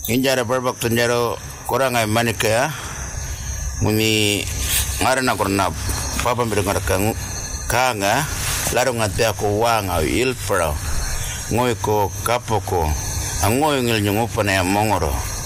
Injara berbak tunjaro korang ay manika muni ngarana korna papa mbirngar kanga larong ate ako wanga ilpra ngoy ko kapoko angoy ngil nyungupa na mongoro